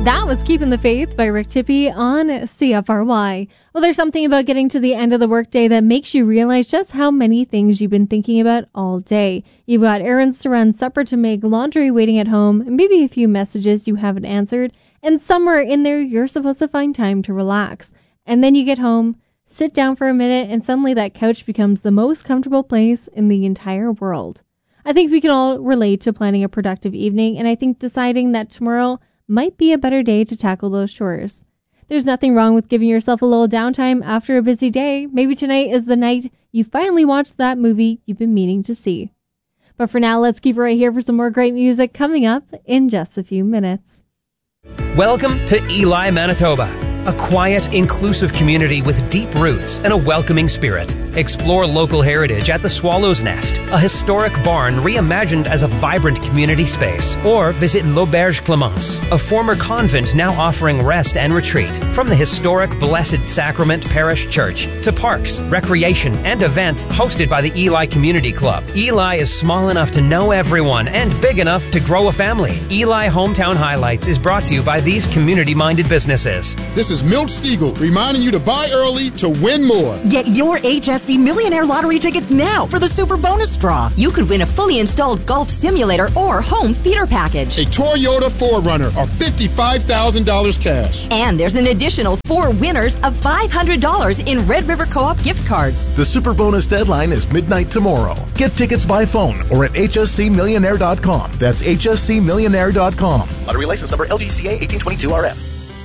That was Keeping the Faith by Rick Tippie on CFRY. Well, there's something about getting to the end of the workday that makes you realize just how many things you've been thinking about all day. You've got errands to run, supper to make, laundry waiting at home, and maybe a few messages you haven't answered, and somewhere in there you're supposed to find time to relax. And then you get home, sit down for a minute, and suddenly that couch becomes the most comfortable place in the entire world. I think we can all relate to planning a productive evening, and I think deciding that tomorrow might be a better day to tackle those chores. There's nothing wrong with giving yourself a little downtime after a busy day. Maybe tonight is the night you finally watch that movie you've been meaning to see. But for now, let's keep it right here for some more great music coming up in just a few minutes. Welcome to Ely, Manitoba, a quiet, inclusive community with deep roots and a welcoming spirit. Explore local heritage at the Swallow's Nest, a historic barn reimagined as a vibrant community space. Or visit L'Auberge Clemence, a former convent now offering rest and retreat. From the historic Blessed Sacrament Parish Church to parks, recreation, and events hosted by the Ely Community Club. Ely is small enough to know everyone and big enough to grow a family. Ely Hometown Highlights is brought to you by these community-minded businesses. This is Milt Stiegel reminding you to buy early to win more. Get your HSC Millionaire Lottery tickets now for the Super Bonus Draw. You could win a fully installed golf simulator or home theater package. A Toyota 4Runner or $55,000 cash. And there's an additional 4 winners of $500 in Red River Co-op gift cards. The Super Bonus deadline is midnight tomorrow. Get tickets by phone or at hscmillionaire.com. That's hscmillionaire.com. Lottery license number LGCA 1822RM.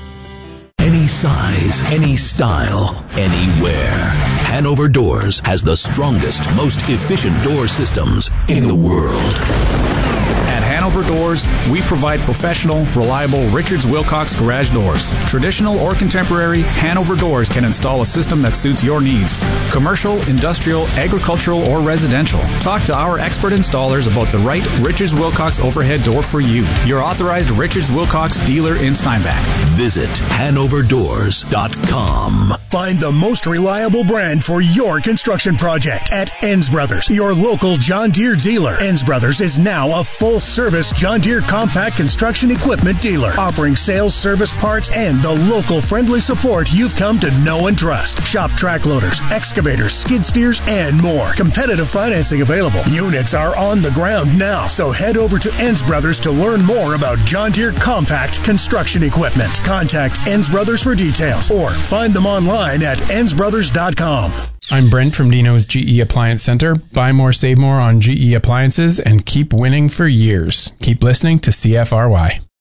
Any size, any style, anywhere. Hanover Doors has the strongest, most efficient door systems in the world. At Hanover Doors, we provide professional, reliable Richards Wilcox garage doors. Traditional or contemporary, Hanover Doors can install a system that suits your needs. Commercial, industrial, agricultural, or residential. Talk to our expert installers about the right Richards Wilcox overhead door for you. Your authorized Richards Wilcox dealer in Steinbach. Visit HanoverDoors.com. Find the most reliable brand for your construction project at Enns Brothers, your local John Deere dealer. Enns Brothers is now a full-service John Deere compact construction equipment dealer, offering sales, service, parts, and the local friendly support you've come to know and trust. Shop track loaders, excavators, skid steers, and more. Competitive financing available. Units are on the ground now, so head over to Enns Brothers to learn more about John Deere compact construction equipment. Contact Enns Brothers for details or find them online at ennsbrothers.com. I'm Brent from Dino's GE Appliance Center. Buy more, save more on GE appliances and keep winning for years. Keep listening to CFRY.